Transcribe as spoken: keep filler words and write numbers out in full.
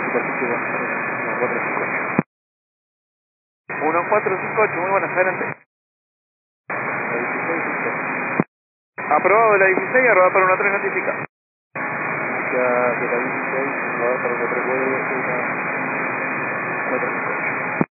superficie uno cuatro cinco ocho. uno cuatro cinco ocho, muy buenas, adelante. La dieciséis, listo. Aprobado la dieciséis, arroba para uno tres notifica. Hacia de la dieciséis, va para uno tres nueve, uno cuatro cinco ocho.